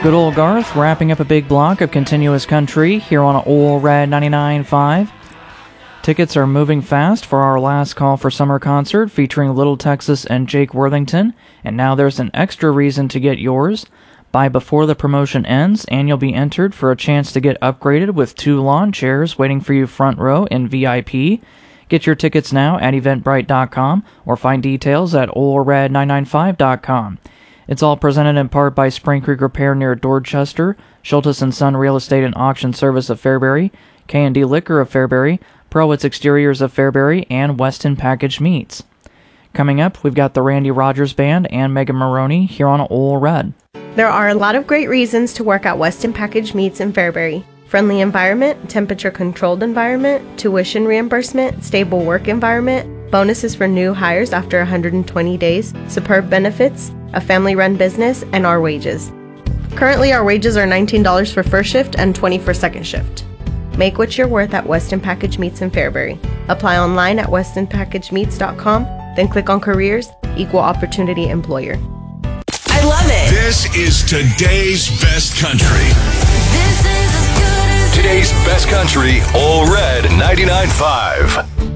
Good old Garth wrapping up a big block of continuous country here on Ole Red 99.5. Tickets are moving fast for our last call for summer concert featuring Little Texas and Jake Worthington, and now there's an extra reason to get yours. Buy before the promotion ends, and you'll be entered for a chance to get upgraded with 2 lawn chairs waiting for you front row in VIP. Get your tickets now at eventbrite.com or find details at olered995.com. It's all presented in part by Spring Creek Repair near Dorchester, Schultes & Son Real Estate and Auction Service of Fairbury, K&D Liquor of Fairbury, Prowitz Exteriors of Fairbury, and Weston Packaged Meats. Coming up, we've got the Randy Rogers Band and Megan Maroney here on Ole Red. There are a lot of great reasons to work at Weston Packaged Meats in Fairbury. Friendly environment, temperature-controlled environment, tuition reimbursement, stable work environment, bonuses for new hires after 120 days, superb benefits, a family-run business, and our wages. Currently, our wages are $19 for first shift and $20 for second shift. Make what you're worth at Weston Packaged Meats in Fairbury. Apply online at westonpackagedmeats.com, then click on Careers, Equal Opportunity Employer. I love it. This is today's best country. This is as good as Today's best country, Ole Red 99.5.